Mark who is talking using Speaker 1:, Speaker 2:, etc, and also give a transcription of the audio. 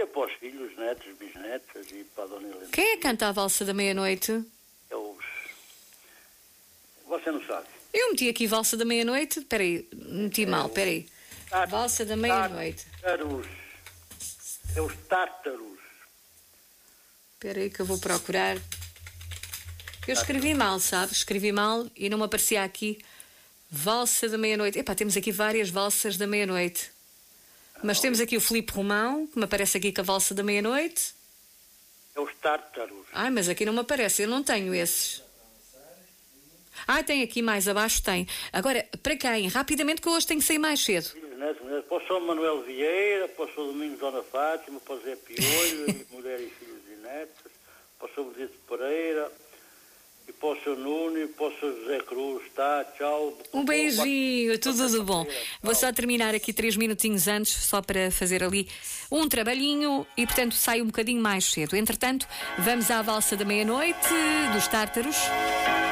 Speaker 1: família, para os filhos, netos, bisnetas e para a Dona Helena.
Speaker 2: Quem é que canta a Valsa da Meia-Noite?
Speaker 1: Você não sabe.
Speaker 2: Eu meti aqui Valsa da Meia-Noite. Espera aí, meti mal, espera aí. Valsa da Meia-Noite.
Speaker 1: Tártaros. É os Tártaros.
Speaker 2: Espera aí que eu vou procurar. Eu escrevi mal, sabe? Escrevi mal e não me aparecia aqui Valsa da Meia-Noite. Epá, temos aqui várias valsas da meia-noite. Mas temos aqui o Filipe Romão, que me aparece aqui com a Valsa da Meia-Noite.
Speaker 1: É os Tártaros.
Speaker 2: Ai, mas aqui não me aparece, eu não tenho esses. Tem aqui mais abaixo, tem. Agora, para quem? Rapidamente, que eu hoje tenho que sair mais cedo.
Speaker 1: Filhos, netos, para o São Manuel Vieira, para o São Domingos Dona Fátima, para o Zé Piolho, e mulher e filhos e netos, para o São Benedito Pereira, e para o Sr. Nuno, e para o Sr. José Cruz, tá? Tchau.
Speaker 2: Um beijinho, tudo de bom. Vou só terminar aqui 3 minutinhos antes, só para fazer ali um trabalhinho e, portanto, saio um bocadinho mais cedo. Entretanto, vamos à Valsa da Meia-Noite dos Tártaros.